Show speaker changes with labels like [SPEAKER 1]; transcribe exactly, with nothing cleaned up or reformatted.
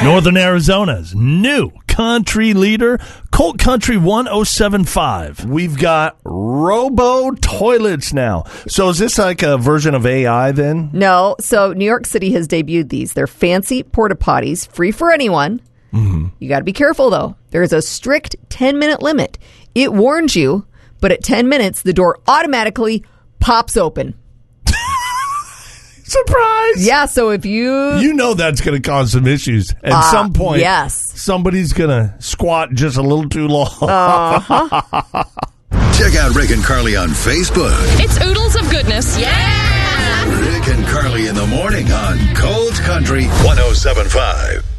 [SPEAKER 1] Northern Arizona's new country leader, Colt Country one oh seven five.
[SPEAKER 2] We've got robo toilets now. So is this like a version of A I then?
[SPEAKER 3] No. So New York City has debuted these. They're fancy porta potties, free for anyone. Mm-hmm. You got to be careful, though. There's a strict ten-minute limit. It warns you, but at ten minutes, the door automatically pops open.
[SPEAKER 2] Surprise!
[SPEAKER 3] Yeah, so if you...
[SPEAKER 2] You know that's going to cause some issues. At
[SPEAKER 3] uh,
[SPEAKER 2] some point,
[SPEAKER 3] yes.
[SPEAKER 2] somebody's going to squat just a little too long.
[SPEAKER 3] Uh-huh.
[SPEAKER 4] Check out Rick and Carly on Facebook.
[SPEAKER 5] It's oodles of goodness.
[SPEAKER 4] Yeah! Rick and Carly in the morning on Cold Country one oh seven point five.